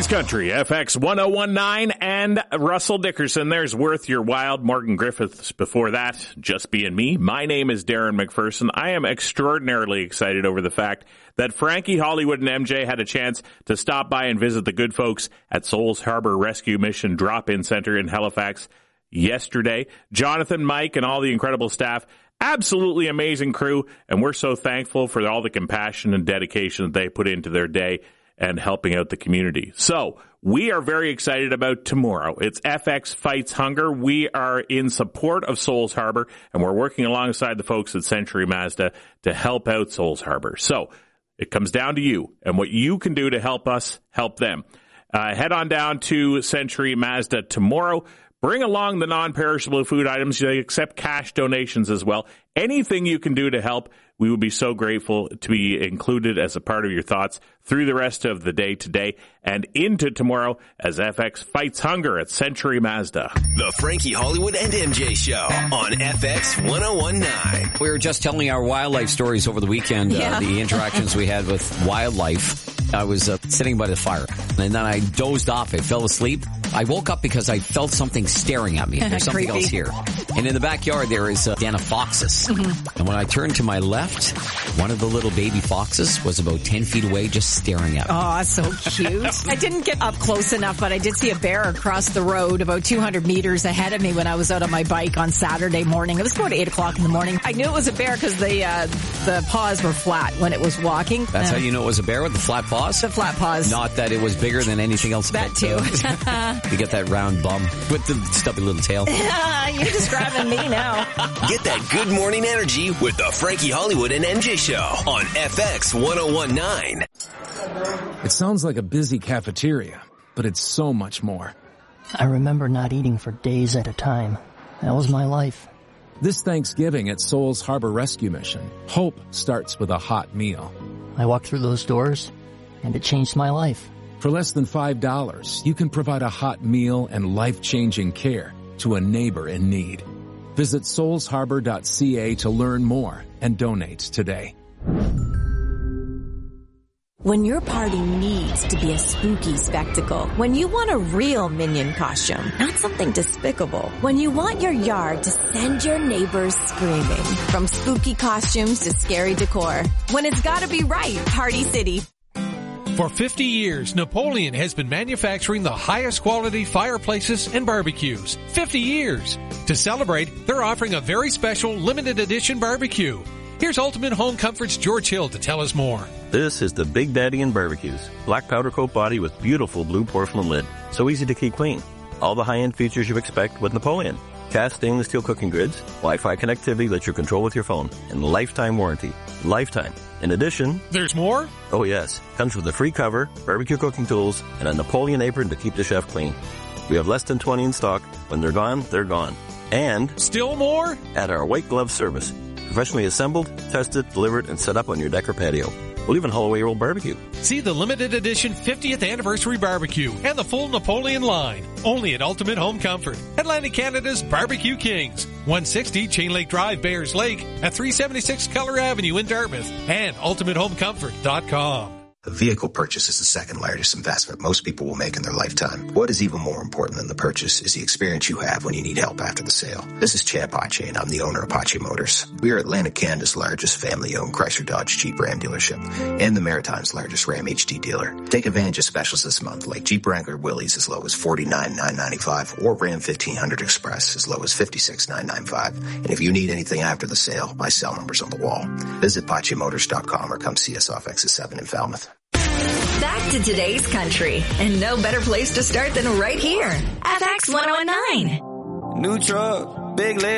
Country, FX 1019, and Russell Dickerson. There's Worth Your Wild. Morgan Griffiths before that, Just Being Me. My name is Darren McPherson. I am extraordinarily excited over the fact that Frankie Hollywood and MJ had a chance to stop by and visit the good folks at Souls Harbor Rescue Mission Drop-In Center in Halifax yesterday. Jonathan, Mike, and all the incredible staff. Absolutely amazing crew, and we're so thankful for all the compassion and dedication that they put into their day and helping out the community. So we are very excited about tomorrow. It's FX Fights Hunger. We are in support of Souls Harbor, and we're working alongside the folks at Century Mazda to help out Souls Harbor. So it comes down to you and what you can do to help us help them. Head on down to Century Mazda tomorrow. Bring along the non-perishable food items. They accept cash donations as well. Anything you can do to help, we would be so grateful to be included as a part of your thoughts through the rest of the day today and into tomorrow as FX Fights Hunger at Century Mazda. The Frankie Hollywood and MJ Show on FX 1019. We were just telling our wildlife stories over the weekend, the interactions we had with wildlife. I was sitting by the fire, and then I dozed off. I fell asleep. I woke up because I felt something staring at me. There's something else here. And in the backyard, there is a den of foxes. And when I turned to my left, one of the little baby foxes was about 10 feet away just staring at me. Oh, so cute. I didn't get up close enough, but I did see a bear across the road about 200 meters ahead of me when I was out on my bike on Saturday morning. It was about 8 o'clock in the morning. I knew it was a bear because the paws were flat when it was walking. That's how you know it was a bear, with the flat paws? The flat paws. Not that it was bigger than anything else. That too. You get that round bum with the stubby little tail. You're describing me now. Get that good morning energy with the Frankie Hollywood and MJ Show on FX 1019. It sounds like a busy cafeteria, but it's so much more. I remember not eating for days at a time. That was my life. This Thanksgiving at Souls Harbor Rescue Mission, hope starts with a hot meal. I walked through those doors, and it changed my life. For less than $5, you can provide a hot meal and life-changing care to a neighbor in need. Visit soulsharbor.ca to learn more and donate today. When your party needs to be a spooky spectacle, when you want a real Minion costume, not something despicable, when you want your yard to send your neighbors screaming, from spooky costumes to scary decor, when it's gotta be right, Party City. For 50 years, Napoleon has been manufacturing the highest quality fireplaces and barbecues. 50 years. To celebrate, they're offering a very special limited edition barbecue. Here's Ultimate Home Comfort's George Hill to tell us more. This is the Big Daddy in Barbecues. Black powder coat body with beautiful blue porcelain lid. So easy to keep clean. All the high-end features you expect with Napoleon. Cast stainless steel cooking grids, Wi-Fi connectivity lets you control with your phone, and lifetime warranty. Lifetime. In addition... There's more? Oh yes. Comes with a free cover, barbecue cooking tools, and a Napoleon apron to keep the chef clean. We have less than 20 in stock. When they're gone, they're gone. And... Still more? At our white glove service. Professionally assembled, tested, delivered, and set up on your deck or patio. We'll even haul away your old barbecue. See the limited edition 50th anniversary barbecue and the full Napoleon line. Only at Ultimate Home Comfort. Atlantic Canada's Barbecue Kings. 160 Chain Lake Drive, Bayers Lake, at 376 Keller Avenue in Dartmouth, and ultimatehomecomfort.com. A vehicle purchase is the second largest investment most people will make in their lifetime. What is even more important than the purchase is the experience you have when you need help after the sale. This is Chad Pache, and I'm the owner of Pache Motors. We are Atlantic Canada's largest family-owned Chrysler Dodge Jeep Ram dealership and the Maritime's largest Ram HD dealer. Take advantage of specials this month like Jeep Wrangler Willys as low as $49,995 or Ram 1500 Express as low as $56,995. And if you need anything after the sale, my cell number's on the wall. Visit PacheMotors.com or come see us off Exit 7 in Falmouth. Back to today's country, and no better place to start than right here. FX 1019. New truck, big leg.